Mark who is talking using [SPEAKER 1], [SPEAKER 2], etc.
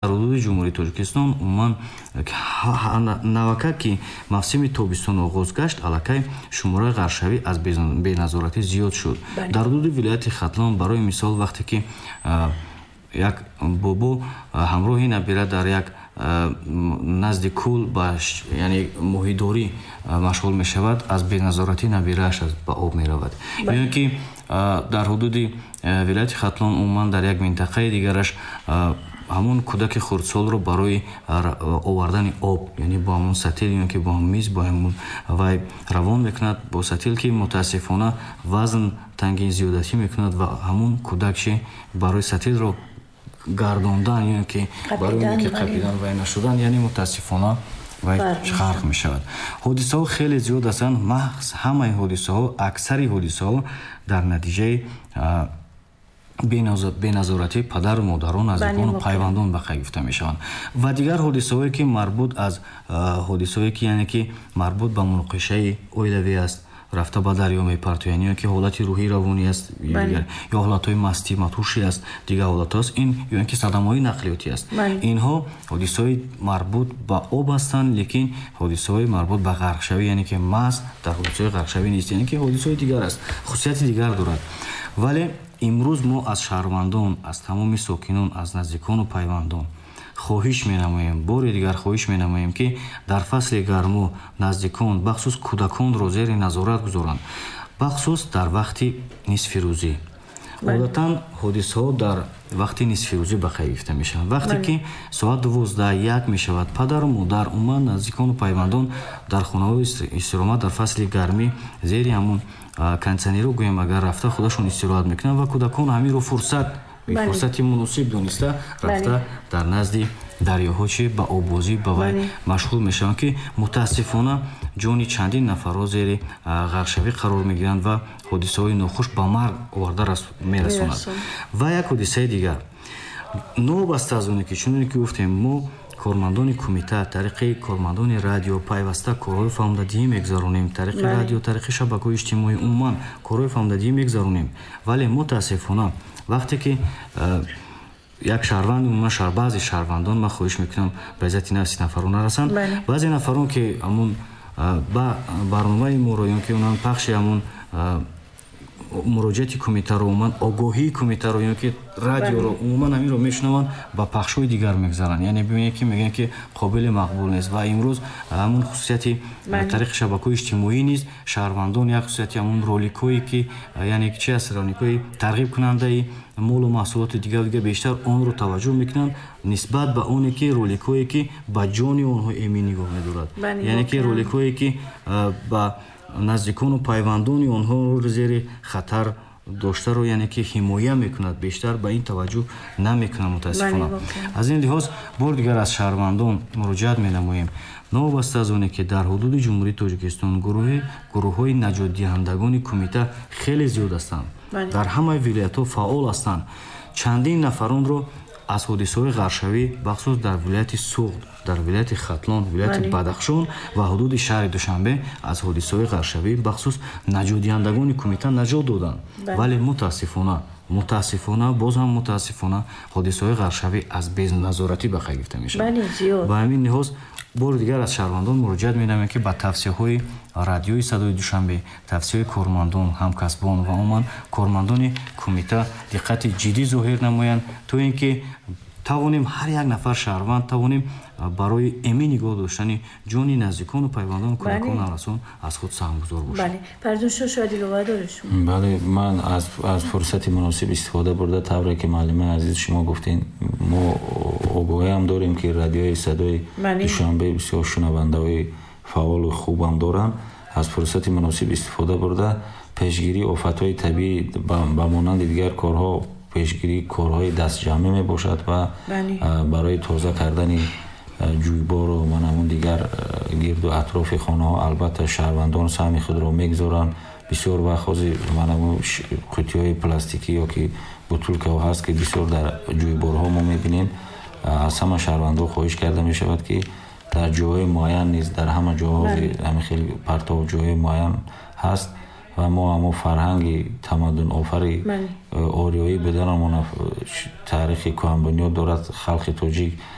[SPEAKER 1] дар ҳудуди ҷумҳурии Тоҷикистон умуман навака ки мавсими тобистон оғоз гашт, аллакай шумораи ғаршавӣ аз беназоратӣ зиёд шуд. Дар ҳудуди вилояти Хатлон барои мисол вақте ки як бобо ҳамроҳи набира дар як назди кӯл яъне моҳидорӣ машғул мешавад, аз беназоратӣ набирааш ба об меравад. ё ки дар ҳудуди вилояти Хатлон умуман дар як минтақаи дигараш ҳамон кӯдаки хурдсолро барои овардани об, яъне бо ҳамон сатил ё ки бо миз бо ҳамон вай равон мекунад, бо сатил ки мутаассифона вазн танги зиёдатӣ мекунад ва ҳамон кӯдакши барои сатилро гардондан ё ки барои ки қапидан вай нашудан, яъне мутаассифона вай ғарқ мешавад. ҳодисаҳо хеле зиёд ҳастанд. маҳз ҳамаи ҳодисаҳо, аксари ҳодисаҳо дар натиҷаи беназоратии падару модарон, наздикону пайвандон ба қайд гирифта мешаванд. Ва дигар ҳодисаҳое ки марбут аз ҳодисаҳое ки яъне ки марбут ба муноқишаи оилавӣ аст, рафта ба дарё мепартоянд, ё ки ҳолати рӯҳӣ равонӣ аст, ё ҳолатҳои мастӣ матӯшӣ аст, дигар ҳолатҳост, ин ё ки садамаҳои нақлиётӣ аст. Инҳо ҳодисаҳои марбут ба об ҳастанд, лекин ҳодисаҳои марбут ба ғарқшавӣ, яъне ки маҳз дар ҳодисаҳои ғарқшавӣ нест, яъне ки ҳодисаҳои дигар аст, хусусияти дигар дорад. Вале имрӯз мо аз шаҳрвандон, аз тамоми сокинон, аз наздикону пайвандон хоҳиш менамоем, бори дигар хоҳиш менамоем ки дар фасли гармо наздикон, бахусус кӯдаконро зери назорат гузоранд, бахусус дар вақти нисфи рӯзӣ. Одатан ҳодисаҳо дар вақти нисфи рӯзӣ ба қайд гирифта мешаванд. Вақте ки соат 12-1 мешавад, падару модар, умуман наздикону пайвандон дар хонаҳои истироҳат дар фасли гармӣ зери ҳамон кондитсионерро гӯем агар рафта худашон истироҳат мекунанд ва кӯдакон ҳаминро фурсати муносиб дониста рафта дар назди дарёҳо чи ба оббозӣ ба вай машғул мешаванд, ки мутаассифона ҷони чандин нафарҳо зери ғарқшавӣ қарор мегиранд ва ҳодисаҳои нохуш ба марг оварда мерасонад. Ва як ҳодисаи дигар, новобаста аз оне ки чуноне ки гуфтем, мо кормандони кумита тариқи кормандони радио пайваста корҳои фаҳмдадиҳӣ мегзаронем, тариқи радио, тариқи шабакаҳои иҷтимоӣ, умуман корҳои фаҳмдадиҳӣ мегзаронем. Вале мутаассифона вақте ки як шаҳрванди умуман баъзе шаҳрвандон, ман хоҳиш мекунам ба иззати нафси нафарон нарасанд, баъзе нафарон ки ҳамон ба барномаи моро ё ки онан пахши ҳамон муроҷиати кумитаро, умуман огоҳии кумитаро ё ки радиоро умуман ҳаминро мешунаванд, ба пахшҳои дигар мегзаранд, яъне бибинед ки мегӯянд ки қобили мақбул нест. Ва имрӯз ҳамон хусусияти тариқи шабакаҳои иҷтимоӣ низ шаҳрвандон як хусусияти ҳамон роликҳое ки яъне ки чи аст, роликҳои тарғибкунандаи молу маҳсулоти дигар бештар онро таваҷҷӯҳ мекунанд нисбат ба оне ки роликҳое ки ба ҷони онҳо эмин нигоҳ медорад, яъне ки роликҳое ки ба наздикону пайвандони онҳоро зери хатар доштаро, яъне ки ҳимоя мекунад, бештар ба ин таваҷҷӯҳ намекунад мутаассифона. Аз ин лиҳоз бор дигар аз шаҳрвандон муроҷиат менамоем, новобаста аз оне ки дар ҳудуди ҷумҳурии Тоҷикистон гурӯҳҳои наҷотдиҳандагони кумита хеле зиёд ҳастанд, дар ҳамаи вилоятҳо фаъол ҳастанд. Чандин нафаронро аз ҳодисаҳои ғаршавӣ бахусус дар вилояти Суғд, дар вилояти Хатлон, вилояти Бадахшон ва ҳудуди шаҳри Душанбе аз ҳодисаҳои ғаршавӣ бахусус наҷотдиҳандагони кумита наҷот доданд. Вале мутаассифона боз ҳам мутаассифона ҳодисаҳои ғаршавӣ аз беназоратӣ ба қайд гирифта мешаванд. Ба ҳамин лиҳоз бори дигар аз шаҳрвандон муроҷиат менамоем ки ба тавсияҳои радиои Садои Душанбе, тавсияҳои кормандон, ҳамкасбон ва умуман кормандони кумита диққати ҷиддӣ зоҳир намоянд, то ин ки тавонем ҳар як нафар шаҳрванд тавонем барои эмин нигоҳ доштани ҷони наздикону пайвандону кӯдакон расон аз худ саҳмгузор бошад.
[SPEAKER 2] бале, ман аз фурсати муносиб истифода бурда, тавре ки маълимаи азиз шумо гуфтин, мо огоҳиам дорем ки радиои Садои Душанбе бисёр шунавандаҳои фаъолу хубам доранд. аз фурсати муносиб истифода бурда пешгирии офатҳои табиӣ ба монанди дигар корҳо, пешгирии корҳои дастҷамъӣ мебошад ва барои тоза кардани ҷӯйбору манамун дигар гирду атрофи хонаҳо албатта шаҳрвандон саҳми худро мегзоранд. бисёр вақт ҳозир манамун қуттиҳои пластикӣ ё ки бутулкаҳо ҳаст ки бисёр дар ҷӯйборҳо мо мебинем. аз ҳама шаҳрвандон хоҳиш карда мешавад ки дар ҷойҳои муайян низ, дар ҳама ҷойҳо ҳамин хел партов ҷойҳои муайян ҳаст ва мо ҳамо фарҳанги тамаддунофари ориёӣ буданамон тарихи кӯҳанбунёд дорад халқи тоҷик.